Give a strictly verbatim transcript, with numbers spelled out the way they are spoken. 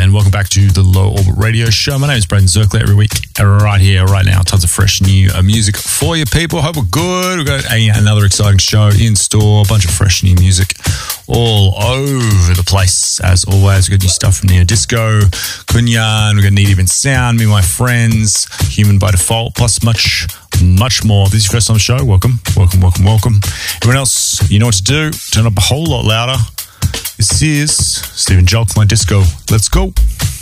and welcome back to the Low Orbit Radio Show. My name is Brendan Zirkler. Every week, right here, right now, tons of fresh new uh, music for you people. Hope we're good. We've got a, another exciting show in store, a bunch of fresh new music all over the place. As always, we've got new stuff from Neo Disco, Kunyan, we've got Need Even Sound, Me and My Friends, Human by Default, plus much, much more. If this is your first time on the show, welcome, welcome, welcome, welcome. Everyone else, you know what to do. Turn up a whole lot louder. This is Stephen Jolk, My Disco. Let's go.